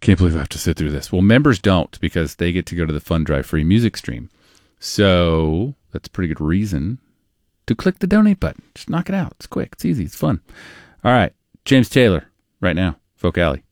Can't believe I have to sit through this. Well, members don't because they get to go to the Fund Drive free music stream. So that's a pretty good reason to click the donate button. Just knock it out. It's quick. It's easy. It's fun. All right. James Taylor right now. Folk Alley.